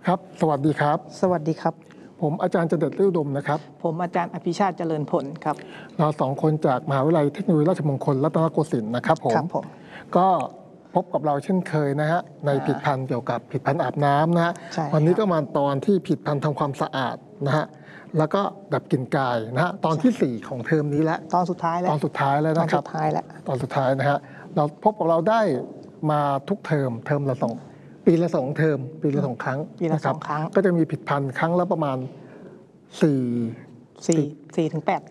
ครับสวัสดีครับสวัสดีครับผมอาจารย์เจเด็ดฤอุดมนะครับผมอาจารย์อภิชาติเจริญผลครับเราสองคนจากมหาวิทยาลัยเทคโนโลยีราชมงคลรัตนโกสินทร์นะครับผมก็พบกับเราเช่นเคยนะฮะในผลิตภัณฑ์เกี่ยวกับผลิตภัณฑ์อาบน้ำนะฮะวันนี้ก็มาตอนที่ผลิตภัณฑ์ทำความสะอาดนะฮะแล้วก็ดับกลิ่นกายนะฮะตอนที่4ของเทอมนี้แล้วตอนสุดท้ายแล้วนะครับตอนสุดท้ายนะฮะเราพบกับเราได้มาทุกเทอมละ2 ปีละ2เทอมปีละ2ครั้งนะครับก็จะมีผลิตภัณฑ์ครั้งละประมาณ4 ถึง 8